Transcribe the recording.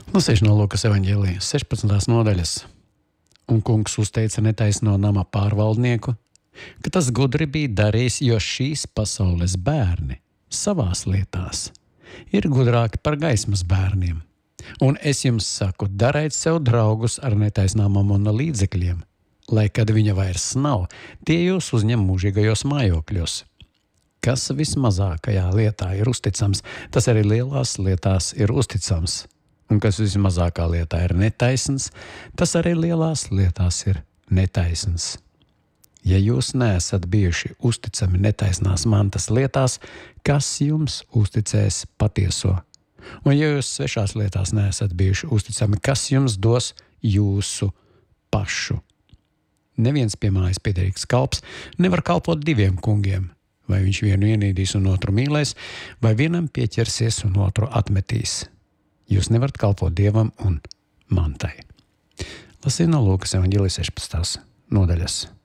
Lasīšu no Lūkas evaņģēlijas 16. nodaļas. Un kungs uzteica netaisno nama pārvaldnieku, ka tas gudri bija darījis, jo šīs pasaules bērni savās lietās ir gudrāki par gaismas bērniem. Un es jums saku, dariet sev draugus ar netaisnā mamona līdzekļiem, lai kad viņa vairs nav, tie jūs uzņem mūžīgajos mājokļos. Kas vismazākajā lietā ir uzticams, tas arī lielās lietās ir uzticams. Un kas vismazākā lietā ir netaisns, tas arī lielās lietās ir netaisns. Ja jūs neesat bijuši uzticami netaisnās mantas lietās, kas jums uzticēs patieso? Un ja jūs svešās lietās neesat bijuši uzticami, kas jums dos jūsu pašu? Neviens pie mājas piederīgs kalps nevar kalpot diviem kungiem. Vai viņš vienu ienīdīs un otru mīlēs, vai vienam pieķersies un otru atmetīs. Jūs nevarat kalpot Dievam un mantai. Lasīju no Lūkas evaņģēlijas 16. nodaļas.